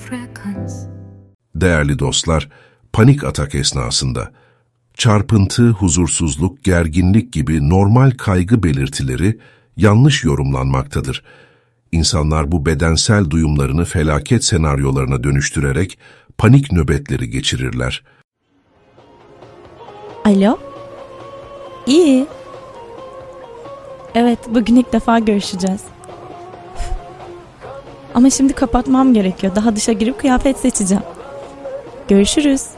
Değerli dostlar, panik atak esnasında çarpıntı, huzursuzluk, gerginlik gibi normal kaygı belirtileri yanlış yorumlanmaktadır. İnsanlar bu bedensel duyumlarını felaket senaryolarına dönüştürerek panik nöbetleri geçirirler. Alo? İyi. Evet, bugün ilk defa görüşeceğiz. Ama şimdi kapatmam gerekiyor. Daha dışa girip kıyafet seçeceğim. Görüşürüz.